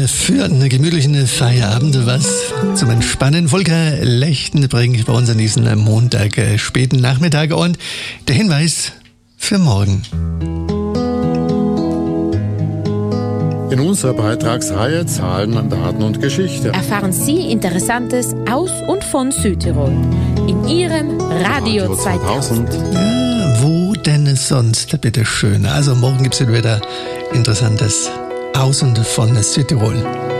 für einen gemütlichen Feierabend was zum Entspannen. Volker Lechten bringt bei uns an diesem Montag, späten Nachmittag, und der Hinweis für morgen. In unserer Beitragsreihe Zahlen, Daten und Geschichte erfahren Sie Interessantes aus und von Südtirol in Ihrem Radio 2000. Ja, wo denn sonst, bitte schön. Also morgen gibt es wieder Interessantes aus und von Südtirol.